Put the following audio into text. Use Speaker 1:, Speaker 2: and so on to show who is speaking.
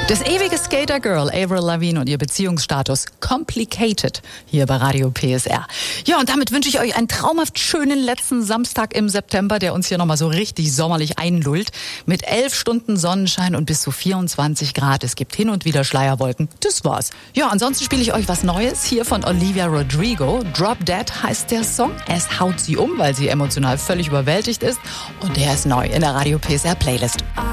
Speaker 1: Das ewige Skater-Girl Avril Lavigne und ihr Beziehungsstatus Complicated hier bei Radio PSR. Ja, und damit wünsche ich euch einen traumhaft schönen letzten Samstag im September, der uns hier nochmal so richtig sommerlich einlullt. Mit 11 Stunden Sonnenschein und bis zu 24 Grad. Es gibt hin und wieder Schleierwolken. Das war's. Ja, ansonsten spiele ich euch was Neues hier von Olivia Rodrigo. Drop Dead heißt der Song. Es haut sie um, weil sie emotional völlig überwältigt ist. Und der ist neu in der Radio PSR Playlist.